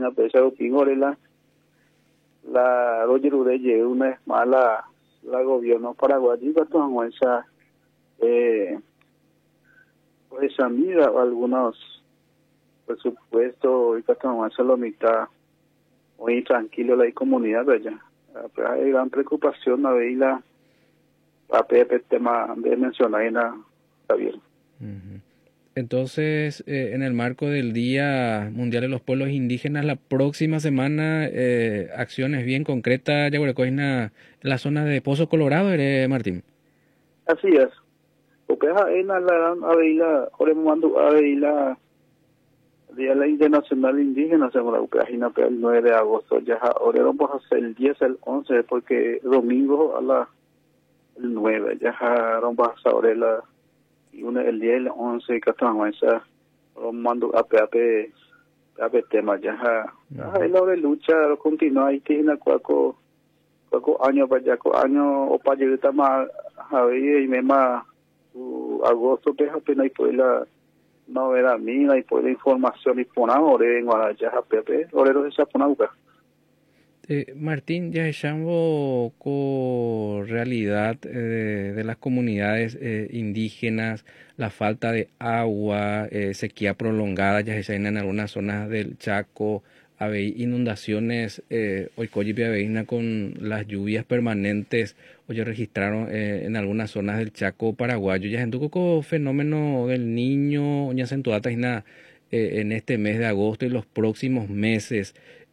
una pesa o pingorela la Roger Ureye una vez más la gobierno paraguayo que tomó esa pues esa mira algunos presupuestos y que tomó esa la mitad muy tranquilo la comunidad de allá. Pero hay gran preocupación a ver la el tema de mencionar en la Javier. Entonces, en el marco del Día Mundial de los Pueblos Indígenas, la próxima semana, acciones bien concretas, ya en la zona de Pozo Colorado, Martín. Así es. Porque en la oremando a la Día de la Internacional Indígena, según la página el 9 de agosto, ya ahora vamos a hacer el 10, el 11, porque domingo el 9, ya vamos a hacer ahora el 10, el 11, que estamos esa, mando a tema, ya es la hora de lucha, continúa y tiene cuaco año para allá, año o para llegar más a ver y más agosto, pues apenas y la novedad mía y por la información y por ahora en Guadalajara, Pepe, orero de esa ponauca. Martín, ya estamos con realidad de las comunidades indígenas, la falta de agua, sequía prolongada, ya se en algunas zonas del Chaco, hay inundaciones, hoy Coyipiaveina con las lluvias permanentes, hoy registraron en algunas zonas del Chaco paraguayo, ya en con fenómeno del niño, ya se en este mes de agosto y los próximos meses.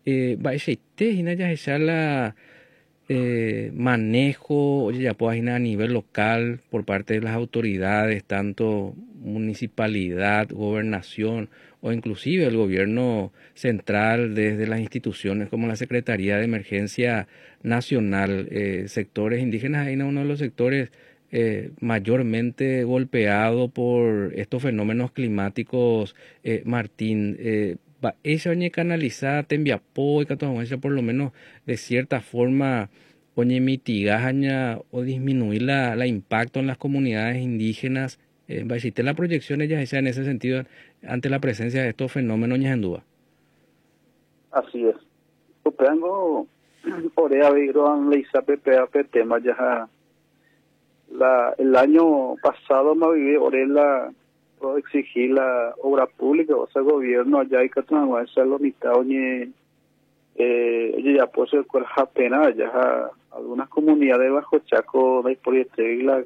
Manejo, oye, ya pues a nivel local por parte de las autoridades, tanto municipalidad, gobernación o inclusive el gobierno central desde las instituciones como la Secretaría de Emergencia Nacional, sectores indígenas, hay uno de los sectores mayormente golpeado por estos fenómenos climáticos, Martín. Esa oñe canalizada te envía y por lo menos de cierta forma oñe mitigar o disminuir la impacto en las comunidades indígenas. Existe la proyección ella sea en ese sentido ante la presencia de estos fenómenos ñandúa. Así es. Tengo por ahí habido la ISAPP tema ya el año pasado me viví por exigir la obra pública, o sea, gobierno allá y que tengo esa lo mitad oye ya pues el cual apenas ya algunas comunidades bajo Chaco de por la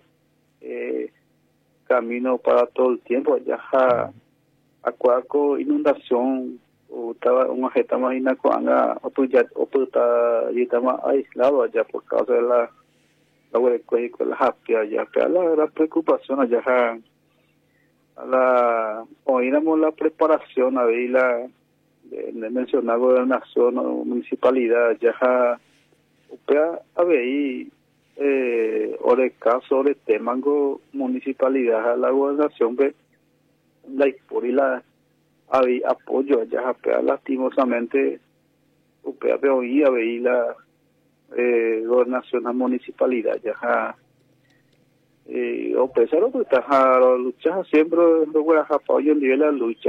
camino para todo el tiempo ya a cuaco inundación o estaba un agente más inacoanga o pues ya está más aislado allá por causa de la con la hapia allá, pero la preocupación allá oíamos la preparación a ver de mencionar gobernación o municipalidad ya a ver o de caso de temango municipalidad a la gobernación ve la por y la había apoyo allá lastimosamente ve oí a ver la gobernación a municipalidad ya o pesar de que lucha siempre lo apoyo en nivel de la lucha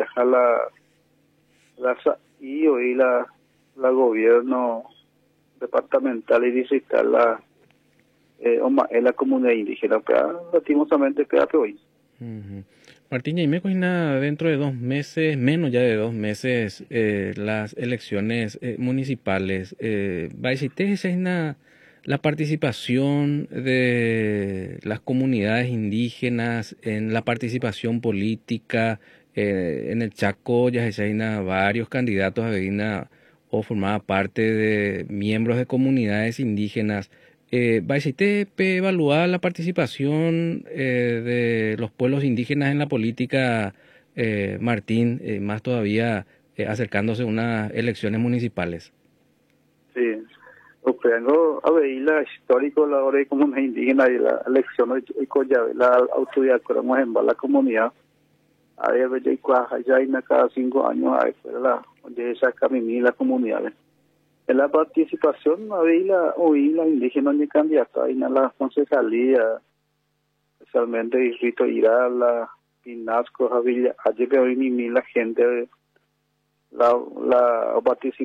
y hoy la gobierno departamental y distrital en la comunidad indígena pero lastimosamente queda hoy. Martín, y me cocina dentro de 2 meses, menos ya de 2 meses, las elecciones municipales. ¿Va a existir la participación de las comunidades indígenas en la participación política? En el Chaco ya se hay varios candidatos a o formaba parte de miembros de comunidades indígenas. ¿Va a existir evaluar la participación de los pueblos indígenas en la política, Martín, más todavía acercándose a unas elecciones municipales? Sí. Tengo a ver la histórico la hora de comunidad indígena y la elección y collave la autoridad que en la comunidad a ver ya hay cada 5 años hay la donde saca la comunidad en la participación oí la indígena ni candidata en la concejalía especialmente distrito Irá la Pinasco Javilla allí que hoy ni la gente la